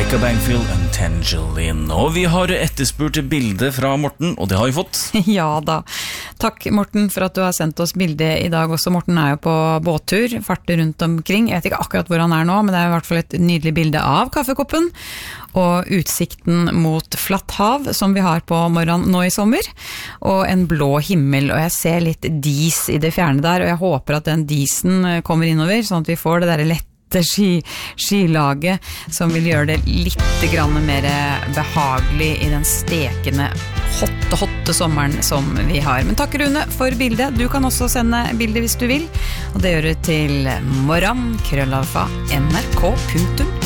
Jacob Angfield and Tangerine. Og vi har etterspurt bilde fra Morten, og det har vi fått. Ja da. Takk Morten for at du har sendt oss bilde I dag også. Morten jo på båttur, farter rundt omkring. Jeg vet ikke akkurat hvor han nå, men det I hvert fall et nydelig bilde av kaffekoppen. Og utsikten mot flatt hav, som vi har på morgenen nå I sommer. Og en blå himmel, og jeg ser litt dis I det fjerne der, og jeg håper at den disen kommer innover, sånn at vi får det der lett skilaget som vil gjøre det litt grann mer behagelig I den stekende hotte sommeren som vi har. Men takk Rune for bildet. Du kan også sende bildet hvis du vil, og det gjør du til morgen@nrk.no